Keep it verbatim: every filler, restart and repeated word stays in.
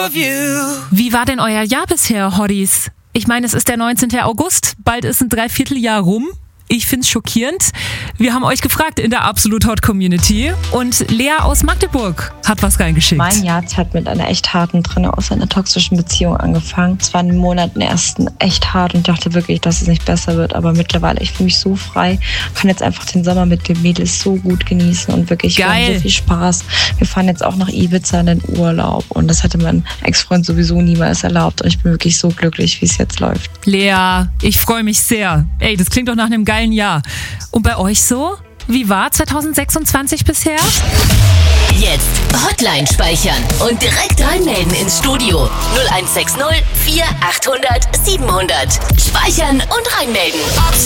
of you. Wie war denn euer Jahr bisher, Hotties? Ich meine, es ist der neunzehnten August, bald ist ein Dreivierteljahr rum. Ich find's schockierend. Wir haben euch gefragt in der Absolut Hot Community und Lea aus Magdeburg hat was reingeschickt. Mein Jahr hat mit einer echt harten Trennung aus einer toxischen Beziehung angefangen. Es war in den Monaten ersten echt hart und dachte wirklich, dass es nicht besser wird. Aber mittlerweile, ich fühle mich so frei, kann jetzt einfach den Sommer mit den Mädels so gut genießen und wirklich wir haben so viel Spaß. Wir fahren jetzt auch nach Ibiza in den Urlaub und das hätte mein Ex-Freund sowieso niemals erlaubt. Und ich bin wirklich so glücklich, wie es jetzt läuft. Lea, ich freue mich sehr. Ey, das klingt doch nach einem geilen Jahr. Und bei euch so? Wie war zwanzig sechsundzwanzig bisher? Jetzt Hotline speichern und direkt reinmelden ins Studio. null eins sechs null vier achthundert siebenhundert. Speichern und reinmelden.